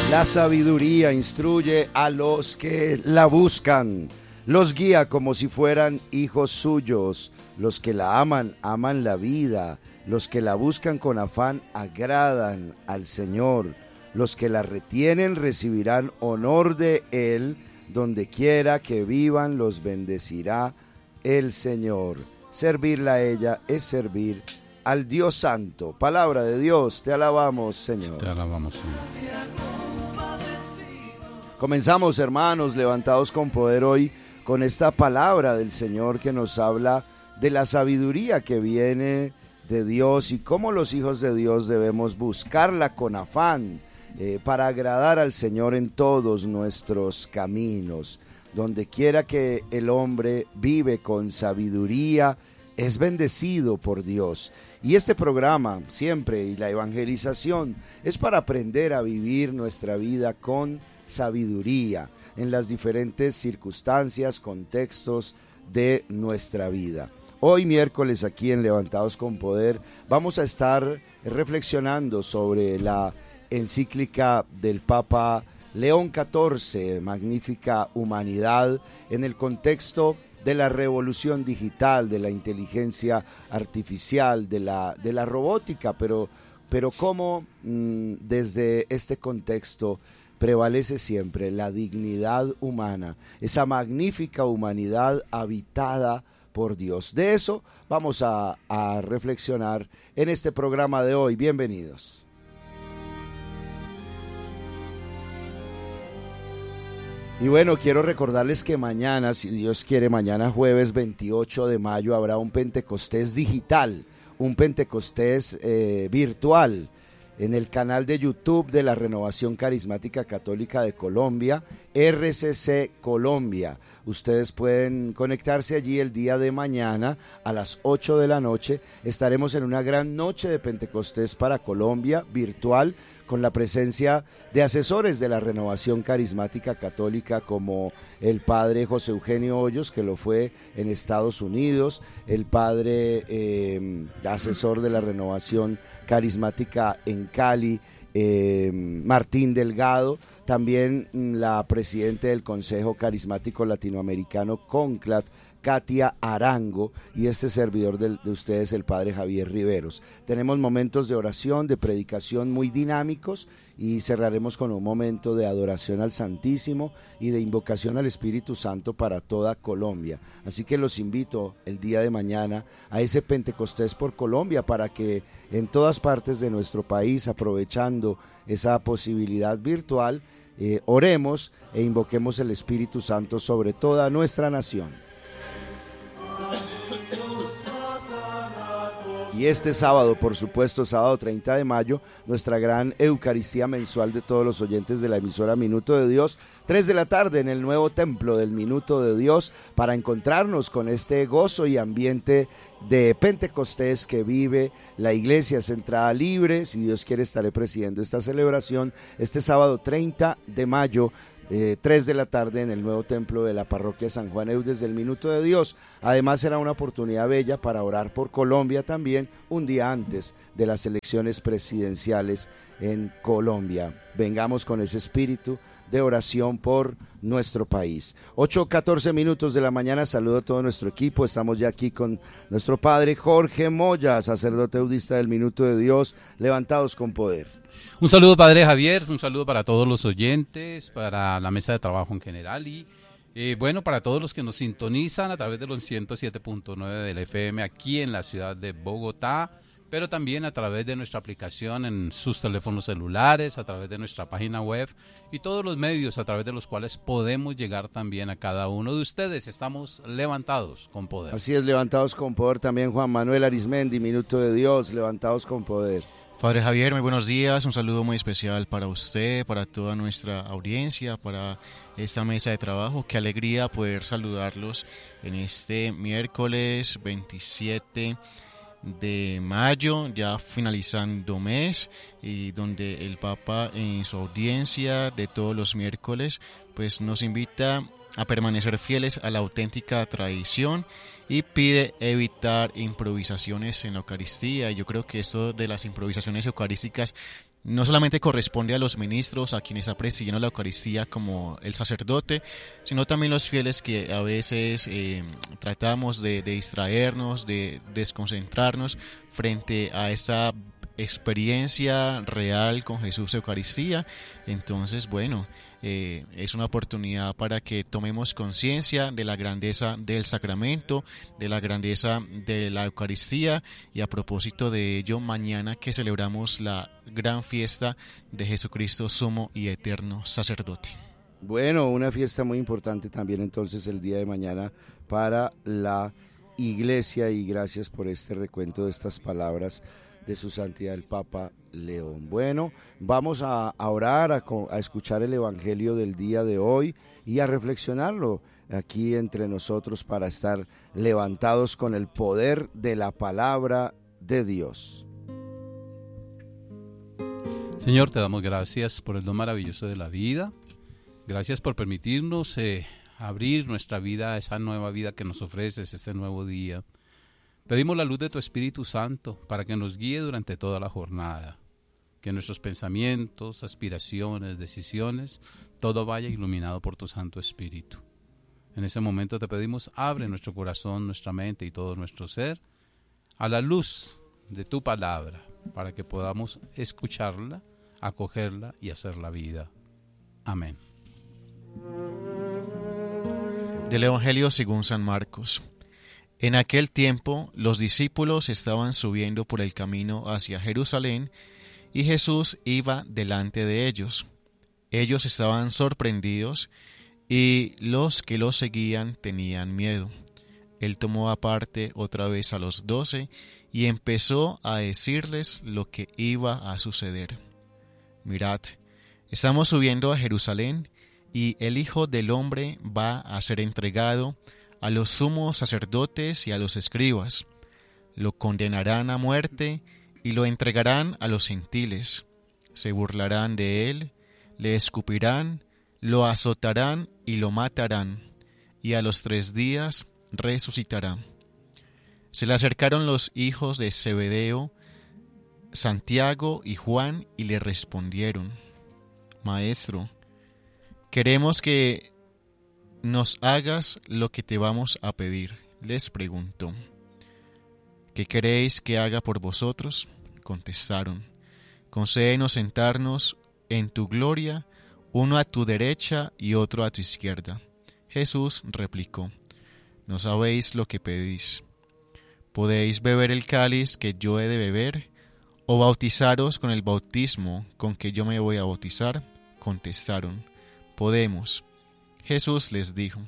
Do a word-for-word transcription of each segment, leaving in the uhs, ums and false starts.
La sabiduría instruye a los que la buscan, los guía como si fueran hijos suyos. Los que la aman, aman la vida. Los que la buscan con afán, agradan al Señor. Los que la retienen recibirán honor de Él. Donde quiera que vivan, los bendecirá el Señor. Servirla a ella es servir al Dios Santo. Palabra de Dios, te alabamos, Señor. Te alabamos, Señor. Comenzamos, hermanos, levantados con poder hoy, con esta palabra del Señor que nos habla de la sabiduría que viene de Dios y cómo los hijos de Dios debemos buscarla con afán eh, para agradar al Señor en todos nuestros caminos. Donde quiera que el hombre vive con sabiduría, es bendecido por Dios. Y este programa, siempre, y la evangelización, es para aprender a vivir nuestra vida con sabiduría en las diferentes circunstancias, contextos de nuestra vida. Hoy miércoles aquí en Levantados con Poder vamos a estar reflexionando sobre la encíclica del Papa León catorce, Magnífica Humanidad, en el contexto de la revolución digital, de la inteligencia artificial, de la, de la robótica, pero, pero cómo mmm, desde este contexto prevalece siempre la dignidad humana, esa magnífica humanidad habitada por Dios. De eso vamos a, a reflexionar en este programa de hoy. Bienvenidos. Y bueno, quiero recordarles que mañana, si Dios quiere, mañana jueves veintiocho de mayo habrá un Pentecostés digital, un Pentecostés eh, virtual, en el canal de YouTube de la Renovación Carismática Católica de Colombia, R C C Colombia. Ustedes pueden conectarse allí el día de mañana a las ocho de la noche. Estaremos en una gran noche de Pentecostés para Colombia, virtual, con la presencia de asesores de la Renovación Carismática Católica como el padre José Eugenio Hoyos, que lo fue en Estados Unidos, el padre eh, asesor de la Renovación Carismática en Cali, eh, Martín Delgado, también la presidenta del Consejo Carismático Latinoamericano, CONCLAT, Katia Arango, y este servidor de, de ustedes, el padre Javier Riveros. Tenemos momentos de oración, de predicación muy dinámicos, y cerraremos con un momento de adoración al Santísimo y de invocación al Espíritu Santo para toda Colombia. Así que los invito el día de mañana a ese Pentecostés por Colombia, para que en todas partes de nuestro país, aprovechando esa posibilidad virtual, eh, oremos e invoquemos el Espíritu Santo sobre toda nuestra nación. Y este sábado, por supuesto, sábado treinta de mayo, nuestra gran Eucaristía mensual de todos los oyentes de la emisora Minuto de Dios, tres de la tarde en el nuevo templo del Minuto de Dios, para encontrarnos con este gozo y ambiente de Pentecostés que vive la Iglesia Centrada Libre. Si Dios quiere, estaré presidiendo esta celebración este sábado treinta de mayo, Eh, tres de la tarde en el nuevo templo de la parroquia San Juan Eudes del Minuto de Dios. Además será una oportunidad bella para orar por Colombia también, un día antes de las elecciones presidenciales en Colombia. Vengamos con ese espíritu de oración por nuestro país. ocho catorce minutos de la mañana, saludo a todo nuestro equipo. Estamos ya aquí con nuestro padre Jorge Moya, sacerdote eudista del Minuto de Dios, Levantados con Poder. Un saludo, padre Javier, un saludo para todos los oyentes, para la mesa de trabajo en general y eh, bueno, para todos los que nos sintonizan a través de los ciento siete punto nueve del F M aquí en la ciudad de Bogotá, pero también a través de nuestra aplicación en sus teléfonos celulares, a través de nuestra página web y todos los medios a través de los cuales podemos llegar también a cada uno de ustedes. Estamos levantados con poder. Así es, Levantados con Poder. También Juan Manuel Arismendi, Minuto de Dios, Levantados con Poder. Padre Javier, muy buenos días, un saludo muy especial para usted, para toda nuestra audiencia, para esta mesa de trabajo. Qué alegría poder saludarlos en este miércoles veintisiete de mayo, ya finalizando mes, y donde el Papa en su audiencia de todos los miércoles pues nos invita a permanecer fieles a la auténtica tradición y pide evitar improvisaciones en la Eucaristía. Yo creo que esto de las improvisaciones eucarísticas no solamente corresponde a los ministros, a quienes está presidiendo la Eucaristía como el sacerdote, sino también los fieles que a veces eh, tratamos de, de distraernos, de desconcentrarnos frente a esta experiencia real con Jesús Eucaristía. Entonces, bueno, eh, es una oportunidad para que tomemos conciencia de la grandeza del sacramento, de la grandeza de la Eucaristía, y a propósito de ello, mañana que celebramos la gran fiesta de Jesucristo, sumo y eterno sacerdote. Bueno, una fiesta muy importante también entonces el día de mañana para la Iglesia, y gracias por este recuento de estas palabras de su santidad el Papa León. Bueno, vamos a, a orar, a, a escuchar el Evangelio del día de hoy y a reflexionarlo aquí entre nosotros para estar levantados con el poder de la palabra de Dios. Señor, te damos gracias por el don maravilloso de la vida. Gracias por permitirnos eh, abrir nuestra vida a esa nueva vida que nos ofreces, este nuevo día. Pedimos la luz de tu Espíritu Santo para que nos guíe durante toda la jornada, que nuestros pensamientos, aspiraciones, decisiones, todo vaya iluminado por tu Santo Espíritu. En ese momento te pedimos, abre nuestro corazón, nuestra mente y todo nuestro ser a la luz de tu palabra, para que podamos escucharla, acogerla y hacerla vida. Amén. Del Evangelio según San Marcos. En aquel tiempo los discípulos estaban subiendo por el camino hacia Jerusalén y Jesús iba delante de ellos. Ellos estaban sorprendidos y los que lo seguían tenían miedo. Él tomó aparte otra vez a los doce y empezó a decirles lo que iba a suceder. Mirad, estamos subiendo a Jerusalén y el Hijo del Hombre va a ser entregado a los sumos sacerdotes y a los escribas. Lo condenarán a muerte y lo entregarán a los gentiles. Se burlarán de él, le escupirán, lo azotarán y lo matarán, y a los tres días resucitará. Se le acercaron los hijos de Zebedeo, Santiago y Juan, y le respondieron: Maestro, queremos que nos hagas lo que te vamos a pedir. Les preguntó: ¿qué queréis que haga por vosotros? Contestaron: concédenos sentarnos en tu gloria, uno a tu derecha y otro a tu izquierda. Jesús replicó: no sabéis lo que pedís. ¿Podéis beber el cáliz que yo he de beber, o bautizaros con el bautismo con que yo me voy a bautizar? Contestaron: podemos. Jesús les dijo: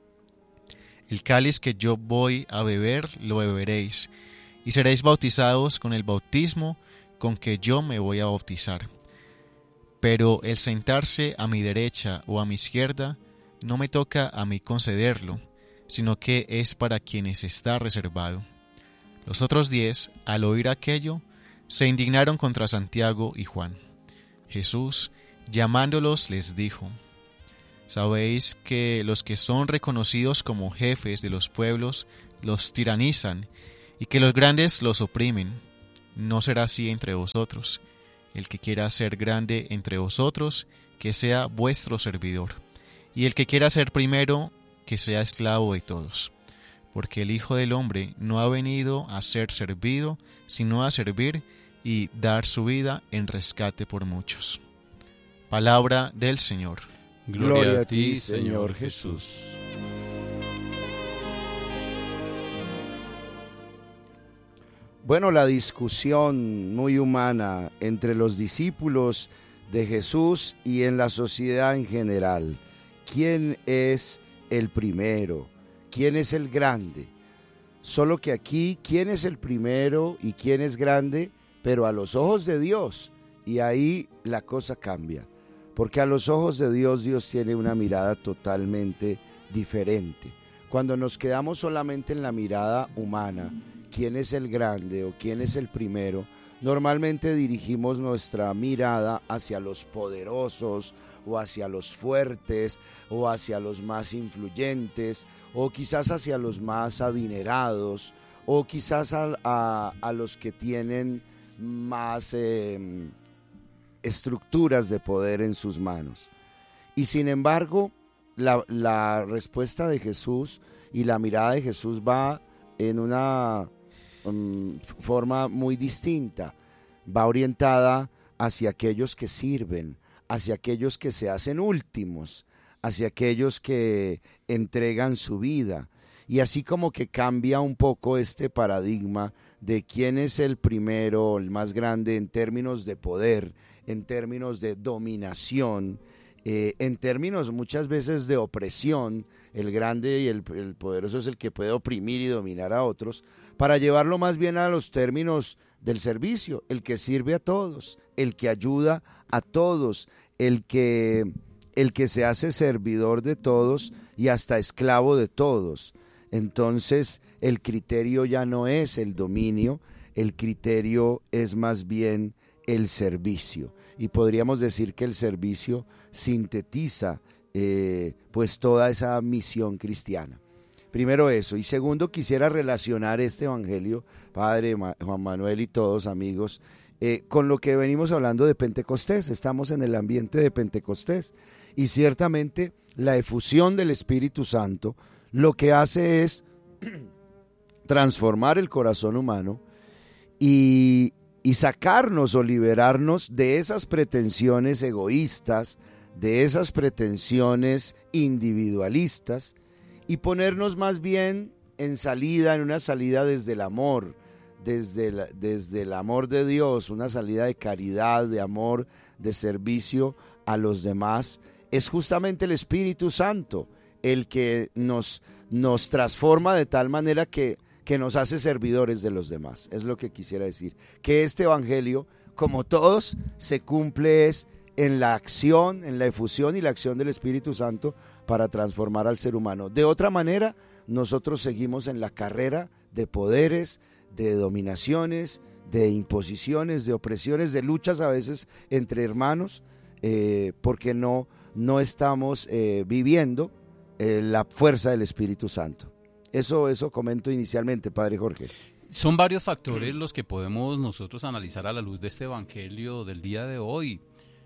el cáliz que yo voy a beber lo beberéis, y seréis bautizados con el bautismo con que yo me voy a bautizar. Pero el sentarse a mi derecha o a mi izquierda no me toca a mí concederlo, sino que es para quienes está reservado. Los otros diez, al oír aquello, se indignaron contra Santiago y Juan. Jesús, llamándolos, les dijo: sabéis que los que son reconocidos como jefes de los pueblos los tiranizan, y que los grandes los oprimen. No será así entre vosotros. El que quiera ser grande entre vosotros, que sea vuestro servidor, y el que quiera ser primero, que sea esclavo de todos. Porque el Hijo del Hombre no ha venido a ser servido, sino a servir y dar su vida en rescate por muchos. Palabra del Señor. Gloria, Gloria a ti, Señor Jesús. Bueno, la discusión muy humana entre los discípulos de Jesús y en la sociedad en general. ¿Quién es el primero? ¿Quién es el grande? Solo que aquí, ¿quién es el primero y quién es grande? Pero a los ojos de Dios. Y ahí la cosa cambia. Porque a los ojos de Dios, Dios tiene una mirada totalmente diferente. Cuando nos quedamos solamente en la mirada humana, quién es el grande o quién es el primero, normalmente dirigimos nuestra mirada hacia los poderosos o hacia los fuertes o hacia los más influyentes o quizás hacia los más adinerados o quizás a, a, a los que tienen más... Eh, estructuras de poder en sus manos. Y sin embargo, la, la respuesta de Jesús y la mirada de Jesús va en una um, forma muy distinta. Va orientada hacia aquellos que sirven, hacia aquellos que se hacen últimos, hacia aquellos que entregan su vida. Y así como que cambia un poco este paradigma de quién es el primero, el más grande en términos de poder, en términos de dominación, eh, en términos muchas veces de opresión. El grande y el, el poderoso es el que puede oprimir y dominar a otros, para llevarlo más bien a los términos del servicio, el que sirve a todos, el que ayuda a todos, el que, el que se hace servidor de todos y hasta esclavo de todos. Entonces el criterio ya no es el dominio, el criterio es más bien el servicio. Y podríamos decir que el servicio sintetiza eh, pues toda esa misión cristiana. Primero eso, y segundo quisiera relacionar este evangelio, Padre Juan Manuel y todos amigos, eh, con lo que venimos hablando de Pentecostés. Estamos en el ambiente de Pentecostés y ciertamente la efusión del Espíritu Santo lo que hace es transformar el corazón humano y, y sacarnos o liberarnos de esas pretensiones egoístas, de esas pretensiones individualistas, y ponernos más bien en salida, en una salida desde el amor, desde el, desde el amor de Dios, una salida de caridad, de amor, de servicio a los demás. Es justamente el Espíritu Santo el que nos, nos transforma de tal manera que, que nos hace servidores de los demás. Es lo que quisiera decir, que este evangelio, como todos, se cumple es en la acción, en la efusión y la acción del Espíritu Santo para transformar al ser humano. De otra manera, nosotros seguimos en la carrera de poderes, de dominaciones, de imposiciones, de opresiones, de luchas a veces entre hermanos, eh, porque no, no estamos eh, viviendo eh, la fuerza del Espíritu Santo. Eso, eso comento inicialmente, Padre Jorge. Son varios factores los que podemos nosotros analizar a la luz de este evangelio del día de hoy.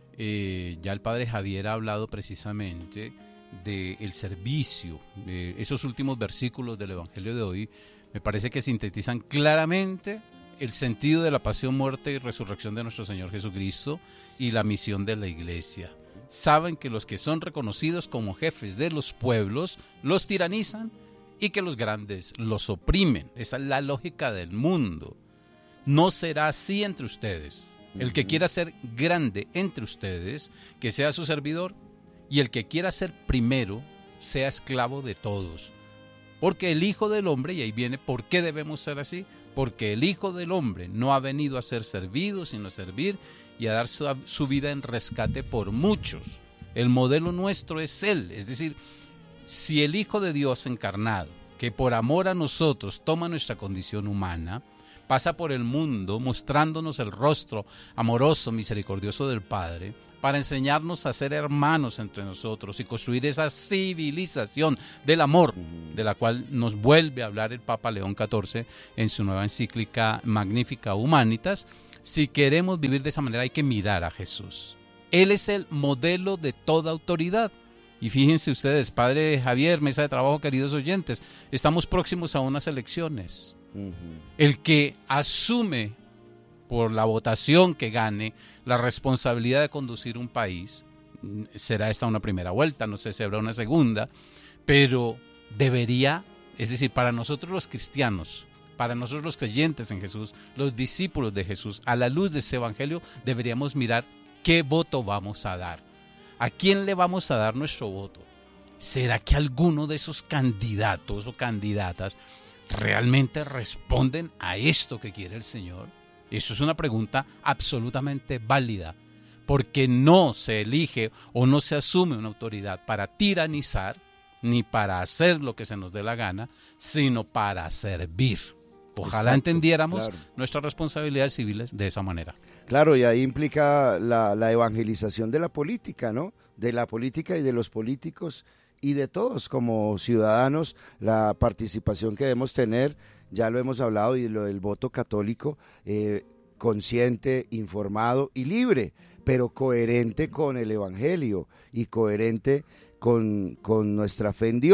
Eh, ya el Padre Javier ha hablado precisamente del servicio. Eh, esos últimos versículos del evangelio de hoy me parece que sintetizan claramente el sentido de la pasión, muerte y resurrección de nuestro Señor Jesucristo y la misión de la iglesia. Saben que los que son reconocidos como jefes de los pueblos los tiranizan y que los grandes los oprimen. Esa es la lógica del mundo. No será así entre ustedes. El que quiera ser grande entre ustedes, que sea su servidor, y el que quiera ser primero, sea esclavo de todos. Porque el Hijo del Hombre, y ahí viene por qué debemos ser así, porque el Hijo del Hombre no ha venido a ser servido, sino a servir y a dar su, su vida en rescate por muchos. El modelo nuestro es Él, es decir, si el Hijo de Dios encarnado, que por amor a nosotros toma nuestra condición humana, pasa por el mundo mostrándonos el rostro amoroso, misericordioso del Padre, para enseñarnos a ser hermanos entre nosotros y construir esa civilización del amor, de la cual nos vuelve a hablar el Papa León catorce en su nueva encíclica Magnificat Humanitas. Si queremos vivir de esa manera hay que mirar a Jesús. Él es el modelo de toda autoridad. Y fíjense ustedes, Padre Javier, mesa de trabajo, queridos oyentes, estamos próximos a unas elecciones. Uh-huh. El que asume por la votación que gane la responsabilidad de conducir un país, será esta una primera vuelta, no sé si habrá una segunda, pero debería, es decir, para nosotros los cristianos, para nosotros los creyentes en Jesús, los discípulos de Jesús, a la luz de este evangelio deberíamos mirar qué voto vamos a dar, a quién le vamos a dar nuestro voto. ¿Será que alguno de esos candidatos o candidatas realmente responden a esto que quiere el Señor? Eso es una pregunta absolutamente válida, porque no se elige o no se asume una autoridad para tiranizar, ni para hacer lo que se nos dé la gana, sino para servir. Ojalá Exacto, entendiéramos claro. nuestras responsabilidades civiles de esa manera. Claro, y ahí implica la, la evangelización de la política, ¿no? De la política y de los políticos y de todos como ciudadanos, la participación que debemos tener, ya lo hemos hablado, y lo del voto católico, eh, consciente, informado y libre, pero coherente con el Evangelio y coherente con, con nuestra fe en Dios.